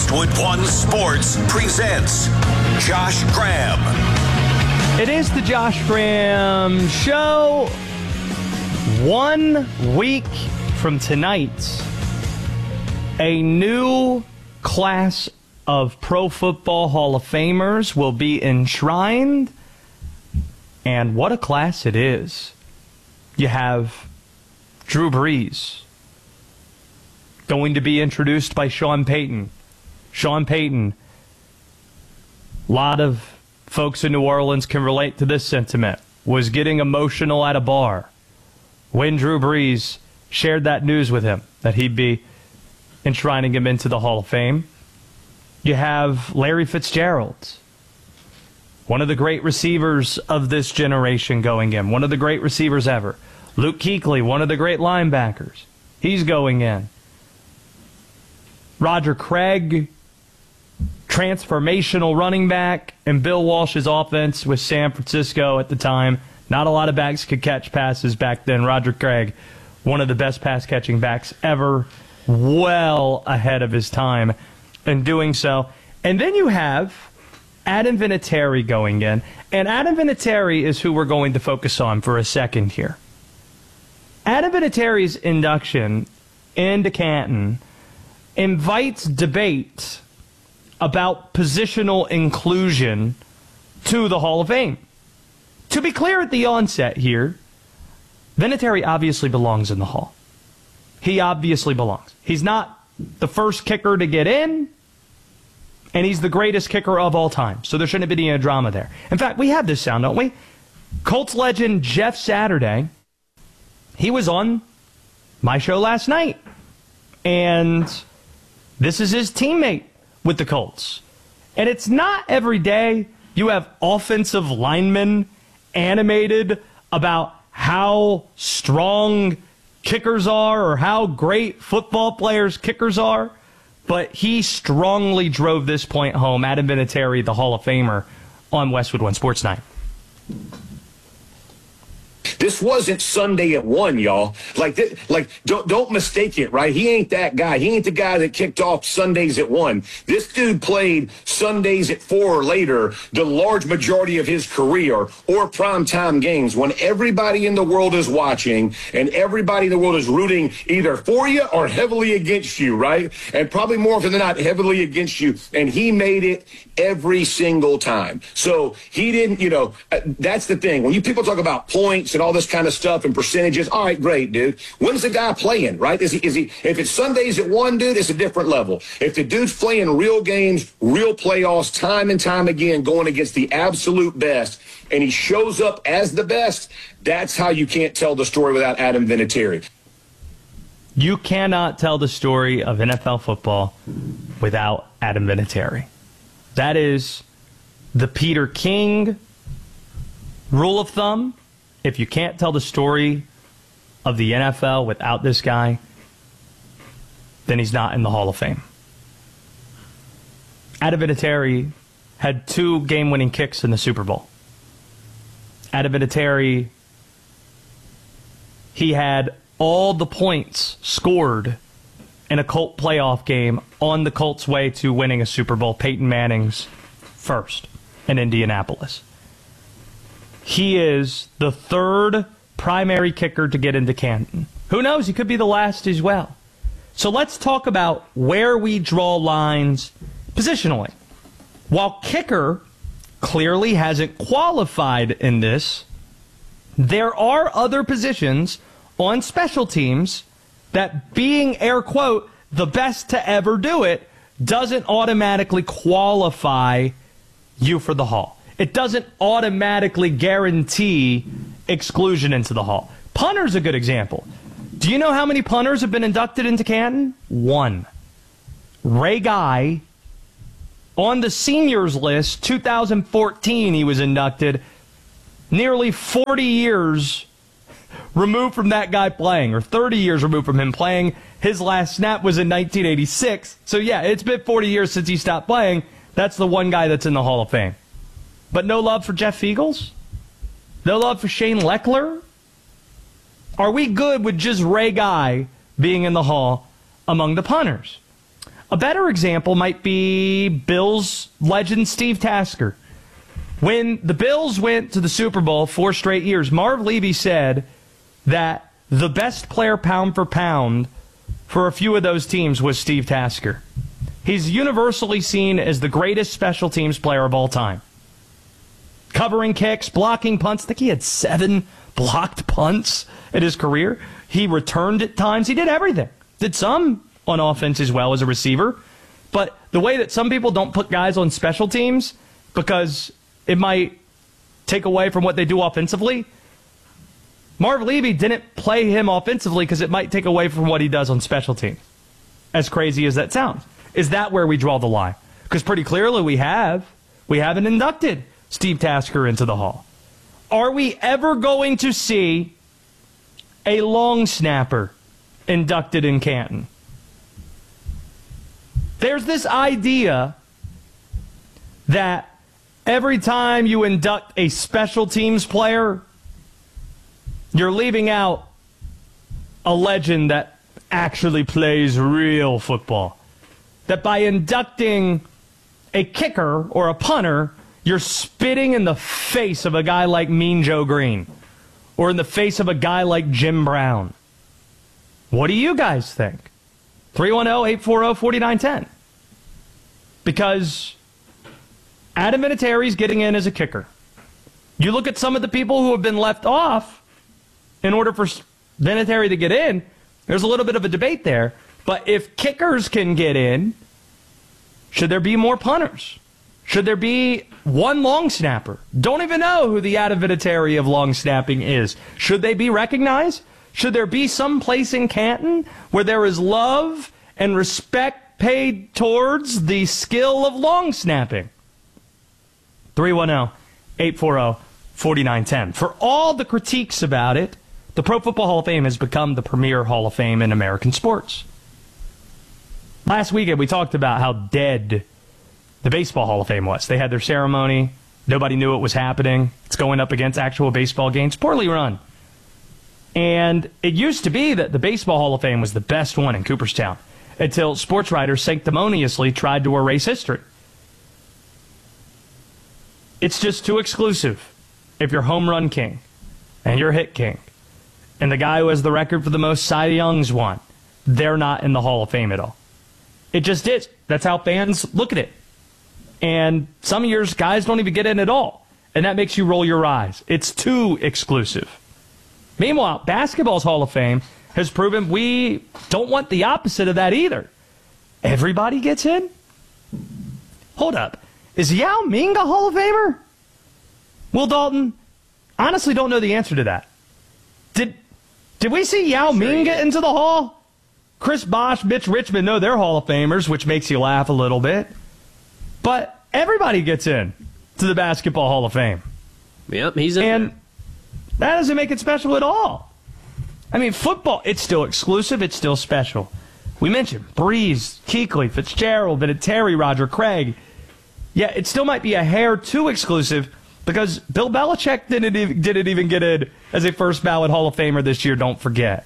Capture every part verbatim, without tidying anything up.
Westwood One Sports presents Josh Graham. It is the Josh Graham Show. One week from tonight, a new class of Pro Football Hall of Famers will be enshrined. And what a class it is. You have Drew Brees going to be introduced by Sean Payton. Sean Payton, a lot of folks in New Orleans can relate to this sentiment, was getting emotional at a bar when Drew Brees shared that news with him, that he'd be enshrining him into the Hall of Fame. You have Larry Fitzgerald, one of the great receivers of this generation going in, one of the great receivers ever. Luke Kuechly, one of the great linebackers, he's going in. Roger Craig, transformational running back, and Bill Walsh's offense with San Francisco at the time. Not a lot of backs could catch passes back then. Roger Craig, one of the best pass-catching backs ever, well ahead of his time in doing so. And then you have Adam Vinatieri going in. And Adam Vinatieri is who we're going to focus on for a second here. Adam Vinatieri's induction into Canton invites debate about positional inclusion to the Hall of Fame. To be clear at the onset here, Vinatieri obviously belongs in the Hall. He obviously belongs. He's not the first kicker to get in, and he's the greatest kicker of all time, so there shouldn't be any drama there. In fact, we have this sound, don't we? Colts legend Jeff Saturday, he was on my show last night, and this is his teammate with the Colts. And it's not every day you have offensive linemen animated about how strong kickers are or how great football players kickers are. But he strongly drove this point home. Adam Vinatieri, the Hall of Famer, on Westwood One Sports Night. This wasn't Sunday at one, y'all. Like, this, like don't don't mistake it, right? He ain't that guy. He ain't the guy that kicked off Sundays at one. This dude played Sundays at four or later the large majority of his career, or primetime games when everybody in the world is watching and everybody in the world is rooting either for you or heavily against you, right? And probably more often than not, heavily against you. And he made it every single time. So he didn't, you know, uh, that's the thing. When you people talk about points and all this kind of stuff and percentages, all right, great, dude. When's the guy playing, right? Is he, is he, if it's Sundays at one, dude, it's a different level. If the dude's playing real games, real playoffs, time and time again, going against the absolute best, and he shows up as the best, that's how you can't tell the story without Adam Vinatieri. You cannot tell the story of N F L football without Adam Vinatieri. That is the Peter King rule of thumb. If you can't tell the story of the N F L without this guy, then he's not in the Hall of Fame. Adam Vinatieri had two game-winning kicks in the Super Bowl. Adam Vinatieri, he had all the points scored in a Colt playoff game on the Colts' way to winning a Super Bowl, Peyton Manning's first in Indianapolis. He is the third primary kicker to get into Canton. Who knows? He could be the last as well. So let's talk about where we draw lines positionally. While kicker clearly hasn't qualified in this, there are other positions on special teams that being, air quote, the best to ever do it doesn't automatically qualify you for the Hall. It doesn't automatically guarantee exclusion into the Hall. Punter's a good example. Do you know how many punters have been inducted into Canton? One. Ray Guy, on the seniors list, two thousand fourteen he was inducted. Nearly forty years removed from that guy playing, or thirty years removed from him playing. His last snap was in nineteen eighty-six. So yeah, it's been forty years since he stopped playing. That's the one guy that's in the Hall of Fame. But no love for Jeff Fiegels? No love for Shane Leckler? Are we good with just Ray Guy being in the Hall among the punters? A better example might be Bills legend Steve Tasker. When the Bills went to the Super Bowl four straight years, Marv Levy said that the best player pound for pound for a few of those teams was Steve Tasker. He's universally seen as the greatest special teams player of all time. Covering kicks, blocking punts. I think he had seven blocked punts in his career. He returned at times. He did everything. Did some on offense as well as a receiver. But the way that some people don't put guys on special teams because it might take away from what they do offensively, Marv Levy didn't play him offensively because it might take away from what he does on special teams. As crazy as that sounds. Is that where we draw the line? Because pretty clearly we have. We haven't inducted Steve Tasker into the Hall. Are we ever going to see a long snapper inducted in Canton? There's this idea that every time you induct a special teams player, you're leaving out a legend that actually plays real football. That by inducting a kicker or a punter, you're spitting in the face of a guy like Mean Joe Green or in the face of a guy like Jim Brown. What do you guys think? three one zero, eight four zero, four nine one zero. Because Adam Vinatieri's getting in as a kicker. You look at some of the people who have been left off in order for Vinatieri to get in, there's a little bit of a debate there. But if kickers can get in, should there be more punters? Should there be one long snapper? Don't even know who the Adam Vinatieri of long snapping is. Should they be recognized? Should there be some place in Canton where there is love and respect paid towards the skill of long snapping? three one zero, eight four zero, four nine one zero. For all the critiques about it, the Pro Football Hall of Fame has become the premier Hall of Fame in American sports. Last weekend we talked about how dead the Baseball Hall of Fame was. They had their ceremony. Nobody knew it was happening. It's going up against actual baseball games. Poorly run. And it used to be that the Baseball Hall of Fame was the best one in Cooperstown until sports writers sanctimoniously tried to erase history. It's just too exclusive. If you're home run king and you're hit king and the guy who has the record for the most Cy Youngs won, they're not in the Hall of Fame at all. It just is. That's how fans look at it. And some years, guys don't even get in at all. And that makes you roll your eyes. It's too exclusive. Meanwhile, basketball's Hall of Fame has proven we don't want the opposite of that either. Everybody gets in? Hold up. Is Yao Ming a Hall of Famer? Will Dalton, honestly don't know the answer to that. Did did we see Yao sure Ming get into the Hall? Chris Bosh, Mitch Richmond, know they're Hall of Famers, which makes you laugh a little bit. But everybody gets in to the Basketball Hall of Fame. Yep, he's in And there. That doesn't make it special at all. I mean, football, it's still exclusive. It's still special. We mentioned Breeze, Kuechly, Fitzgerald, Vinatieri, Roger Craig. Yeah, it still might be a hair too exclusive because Bill Belichick didn't even, didn't even get in as a first ballot Hall of Famer this year, don't forget.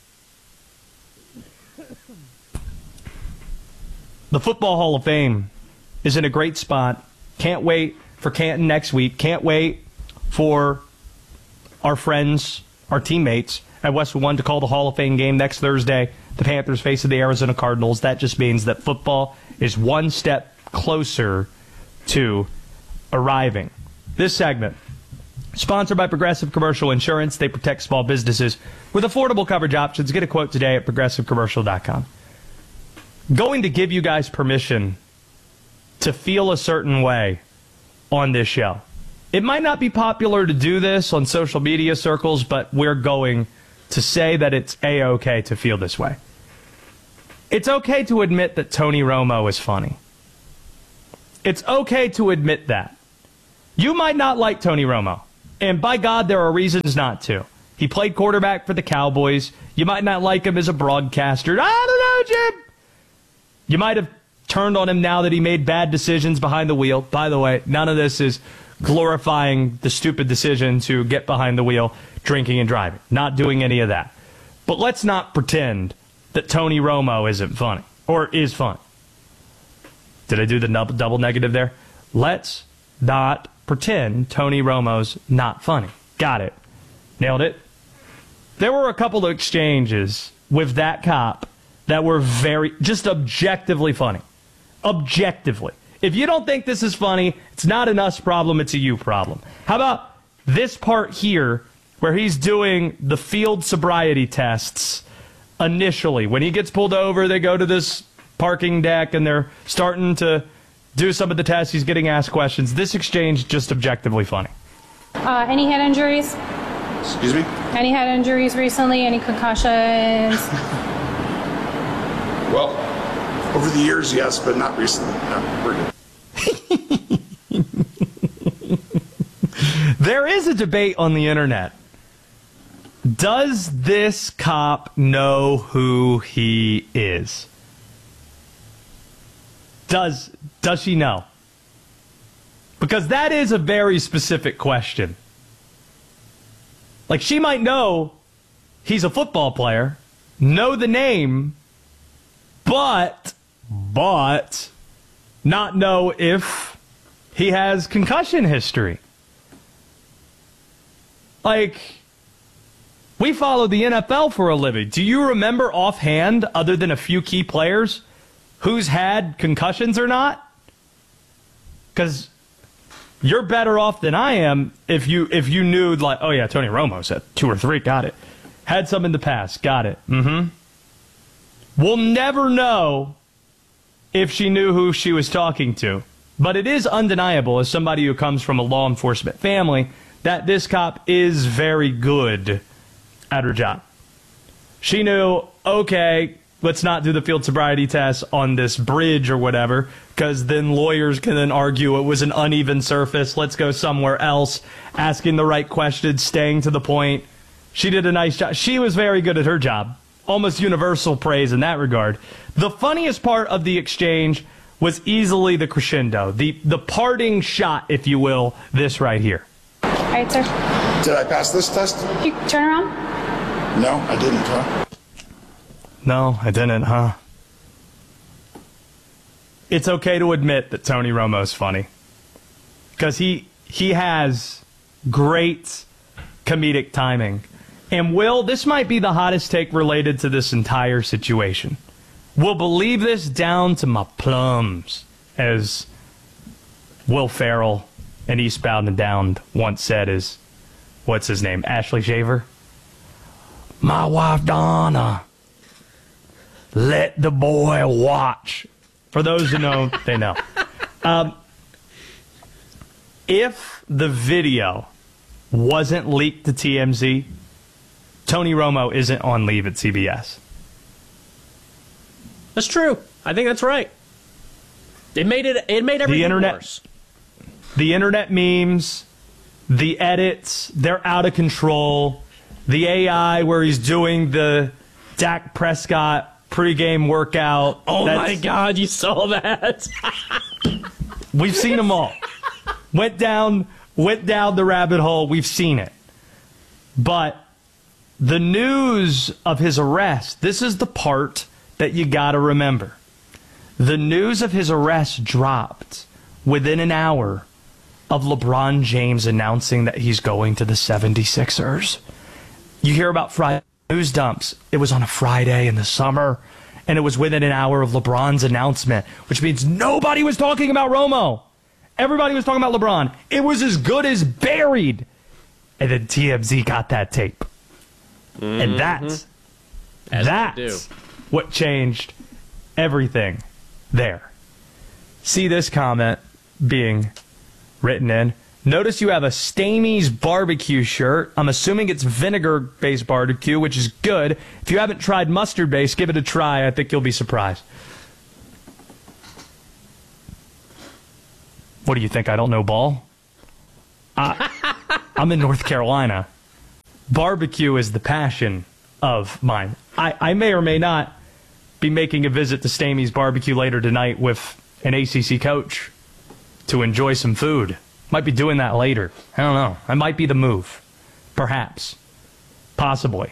The Football Hall of Fame is in a great spot. Can't wait for Canton next week. Can't wait for our friends, our teammates at Westwood One to call the Hall of Fame game next Thursday. The Panthers facing the Arizona Cardinals. That just means that football is one step closer to arriving. This segment, sponsored by Progressive Commercial Insurance. They protect small businesses with affordable coverage options. Get a quote today at progressive commercial dot com. Going to give you guys permission to feel a certain way on this show. It might not be popular to do this on social media circles, but we're going to say that it's A-okay to feel this way. It's okay to admit that Tony Romo is funny. It's okay to admit that. You might not like Tony Romo, and by God, there are reasons not to. He played quarterback for the Cowboys. You might not like him as a broadcaster. I don't know, Jim. You might have turned on him now that he made bad decisions behind the wheel. By the way, none of this is glorifying the stupid decision to get behind the wheel, drinking and driving. Not doing any of that. But let's not pretend that Tony Romo isn't funny, or is funny. Did I do the nub- double negative there? Let's not pretend Tony Romo's not funny. Got it. Nailed it. There were a couple of exchanges with that cop that were very, just objectively funny. Objectively. If you don't think this is funny, it's not an us problem, it's a you problem. How about this part here where he's doing the field sobriety tests initially? When he gets pulled over, they go to this parking deck and they're starting to do some of the tests. He's getting asked questions. This exchange, just objectively funny. Uh, any head injuries? Excuse me? Any head injuries recently? Any concussions? Well, over the years, yes, but not recently. No, we're good. There is a debate on the internet. Does this cop know who he is? Does does she know? Because that is a very specific question. Like, she might know he's a football player, know the name, but, but, not know if he has concussion history. Like, we follow the N F L for a living. Do you remember offhand, other than a few key players, who's had concussions or not? Because you're better off than I am if you if you knew, like, oh yeah, Tony Romo said two or three, got it. Had some in the past, got it. Mm-hmm. We'll never know if she knew who she was talking to. But it is undeniable, as somebody who comes from a law enforcement family, that this cop is very good at her job. She knew, okay, let's not do the field sobriety test on this bridge or whatever, because then lawyers can then argue it was an uneven surface. Let's go somewhere else, asking the right questions, staying to the point. She did a nice job. She was very good at her job. Almost universal praise in that regard. The funniest part of the exchange was easily the crescendo, the, the parting shot, if you will, this right here. All right, sir. Did I pass this test? You turn around. No, I didn't, huh? No, I didn't, huh? It's okay to admit that Tony Romo's funny. Because he, he has great comedic timing. And Will, this might be the hottest take related to this entire situation. We'll believe this down to my plums, as Will Ferrell in Eastbound and Down once said, is, what's his name, Ashley Shaver? My wife Donna, let the boy watch. For those who know, they know. Um, if the video wasn't leaked to T M Z, Tony Romo isn't on leave at C B S. That's true. I think that's right. It made it. It made everything the internet, worse. The internet memes, the edits, they're out of control. The A I where he's doing the Dak Prescott pregame workout. Oh my God, you saw that? We've seen them all. Went down, went down the rabbit hole. We've seen it. But the news of his arrest, this is the part that you got to remember. The news of his arrest dropped within an hour of LeBron James announcing that he's going to the seventy-sixers. You hear about Friday news dumps. It was on a Friday in the summer, and it was within an hour of LeBron's announcement, which means nobody was talking about Romo. Everybody was talking about LeBron. It was as good as buried. And then T M Z got that tape. Mm-hmm. And that's, As that's what changed everything there. See this comment being written in. Notice you have a Stamey's barbecue shirt. I'm assuming it's vinegar-based barbecue, which is good. If you haven't tried mustard-based, give it a try. I think you'll be surprised. What do you think? I don't know ball? I, I'm in North Carolina. Barbecue is the passion of mine. I, I may or may not be making a visit to Stamey's barbecue later tonight with an A C C coach to enjoy some food. Might be doing that later. I don't know. That might be the move. Perhaps. Possibly.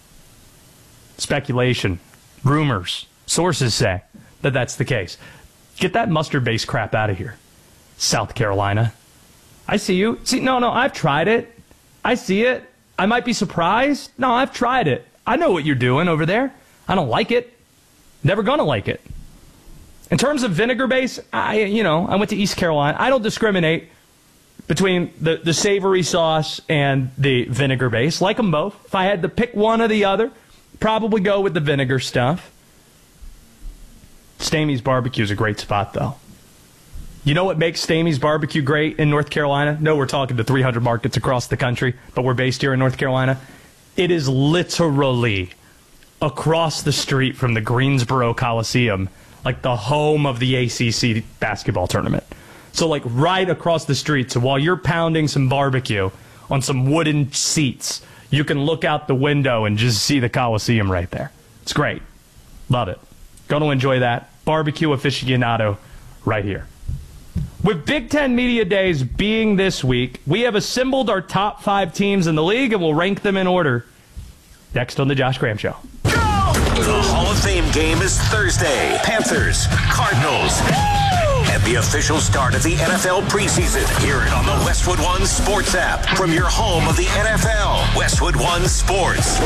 Speculation. Rumors. Sources say that that's the case. Get that mustard-based crap out of here, South Carolina. I see you. See, no, no, I've tried it. I see it. I might be surprised. No, I've tried it. I know what you're doing over there. I don't like it. Never gonna like it. In terms of vinegar base, I, you know, I went to East Carolina. I don't discriminate between the, the savory sauce and the vinegar base. Like them both. If I had to pick one or the other, probably go with the vinegar stuff. Stamey's Barbecue is a great spot, though. You know what makes Stamey's Barbecue great in North Carolina? No, we're talking to three hundred markets across the country, but we're based here in North Carolina. It is literally across the street from the Greensboro Coliseum, like the home of the A C C basketball tournament. So like right across the street. So while you're pounding some barbecue on some wooden seats, you can look out the window and just see the Coliseum right there. It's great. Love it. Going to enjoy that. Barbecue aficionado right here. With Big Ten Media Days being this week, we have assembled our top five teams in the league and we'll rank them in order. Next on the Josh Graham Show. The Hall of Fame game is Thursday. Panthers, Cardinals, and the official start of the N F L preseason. Hear it on the Westwood One Sports app from your home of the N F L. Westwood One Sports.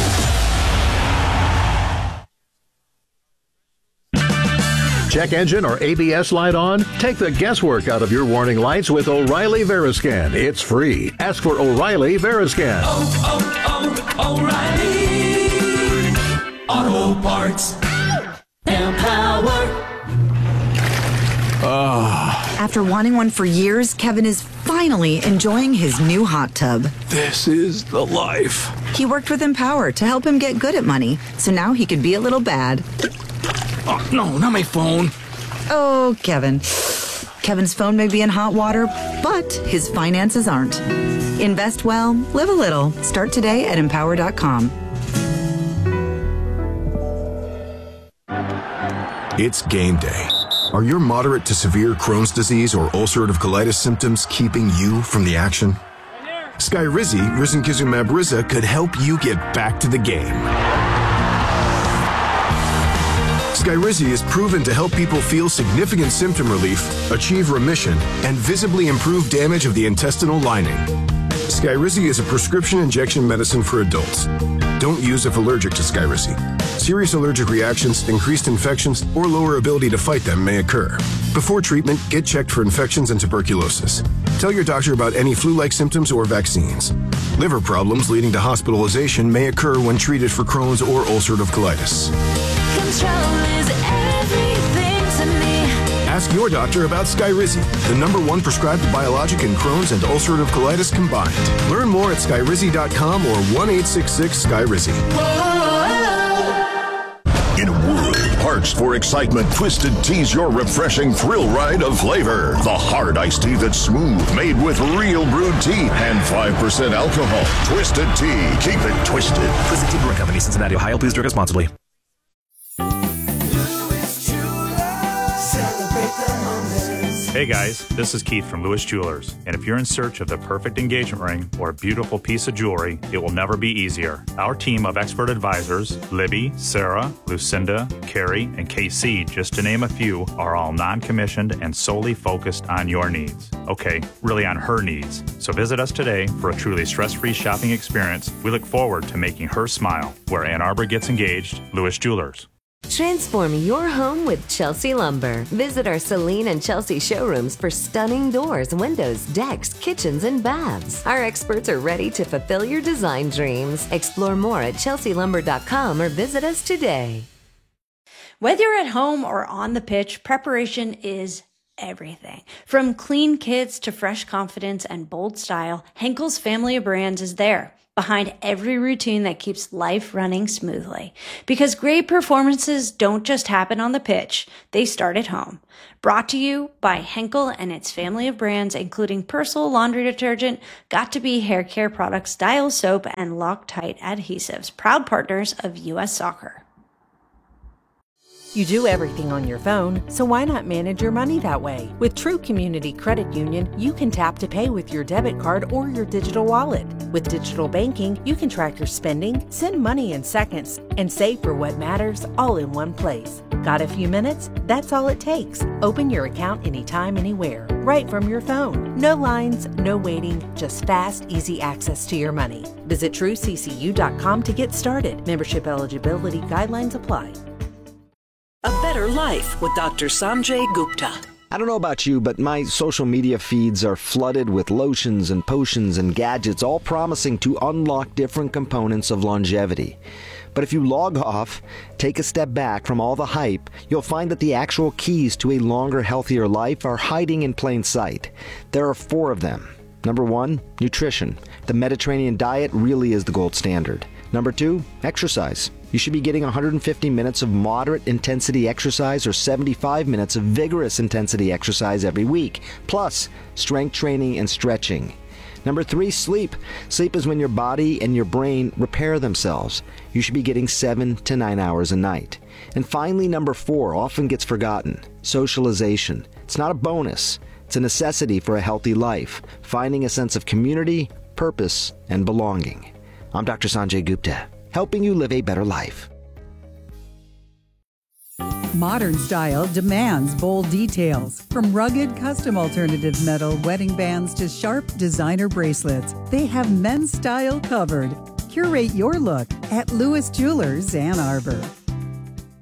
Check engine or A B S light on? Take the guesswork out of your warning lights with O'Reilly Veriscan. It's free. Ask for O'Reilly Veriscan. Oh, oh, oh, O'Reilly Auto Parts. Empower. Uh, After wanting one for years, Kevin is finally enjoying his new hot tub. This is the life. He worked with Empower to help him get good at money, so now he could be a little bad. Oh, no, not my phone. Oh, Kevin. Kevin's phone may be in hot water, but his finances aren't. Invest well, live a little. Start today at empower dot com. It's game day. Are your moderate to severe Crohn's disease or ulcerative colitis symptoms keeping you from the action? Skyrizi, risankizumab Riza, could help you get back to the game. Skyrizi is proven to help people feel significant symptom relief, achieve remission, and visibly improve damage of the intestinal lining. Skyrizi is a prescription injection medicine for adults. Don't use if allergic to Skyrizi. Serious allergic reactions, increased infections, or lower ability to fight them may occur. Before treatment, get checked for infections and tuberculosis. Tell your doctor about any flu-like symptoms or vaccines. Liver problems leading to hospitalization may occur when treated for Crohn's or ulcerative colitis. Control is everything to me. Ask your doctor about Skyrizi, the number one prescribed biologic in Crohn's and ulcerative colitis combined. Learn more at skyrizi dot com or one eight six six Skyrizi. In a world parched for excitement, Twisted Tea's your refreshing thrill ride of flavor. The hard iced tea that's smooth, made with real brewed tea and five percent alcohol. Twisted Tea. Keep it twisted. Twisted Tea Brewing Company, Cincinnati, Ohio. Please drink responsibly. Hey guys, this is Keith from Lewis Jewelers, and if you're in search of the perfect engagement ring or a beautiful piece of jewelry, it will never be easier. Our team of expert advisors, Libby, Sarah, Lucinda, Carrie, and K C, just to name a few, are all non-commissioned and solely focused on your needs. Okay, really on her needs. So visit us today for a truly stress-free shopping experience. We look forward to making her smile. Where Ann Arbor gets engaged, Lewis Jewelers. Transform your home with Chelsea Lumber. Visit our Celine and Chelsea showrooms for stunning doors, windows, decks, kitchens, and baths. Our experts are ready to fulfill your design dreams. Explore more at chelsea lumber dot com or visit us today. Whether you're at home or on the pitch, preparation is everything. From clean kits to fresh confidence and bold style, Henkel's family of brands is there, behind every routine that keeps life running smoothly. Because great performances don't just happen on the pitch, they start at home. Brought to you by Henkel and its family of brands, including Persil laundry detergent, Got2b hair care products, Dial soap, and Loctite adhesives, proud partners of U S Soccer. You do everything on your phone, so why not manage your money that way? With True Community Credit Union, you can tap to pay with your debit card or your digital wallet. With digital banking, you can track your spending, send money in seconds, and save for what matters all in one place. Got a few minutes? That's all it takes. Open your account anytime, anywhere, right from your phone. No lines, no waiting, just fast, easy access to your money. Visit true c c u dot com to get started. Membership eligibility guidelines apply. A Better Life with Doctor Sanjay Gupta. I don't know about you, but my social media feeds are flooded with lotions and potions and gadgets, all promising to unlock different components of longevity. But if you log off, take a step back from all the hype, you'll find that the actual keys to a longer, healthier life are hiding in plain sight. There are four of them. Number one, nutrition. The Mediterranean diet really is the gold standard. Number two, exercise. You should be getting one hundred fifty minutes of moderate intensity exercise or seventy-five minutes of vigorous intensity exercise every week, plus strength training and stretching. Number three, sleep. Sleep is when your body and your brain repair themselves. You should be getting seven to nine hours a night. And finally, number four, often gets forgotten, socialization. It's not a bonus. It's a necessity for a healthy life, finding a sense of community, purpose, and belonging. I'm Doctor Sanjay Gupta, helping you live a better life. Modern style demands bold details. From rugged custom alternative metal wedding bands to sharp designer bracelets, they have men's style covered. Curate your look at Lewis Jewelers, Ann Arbor.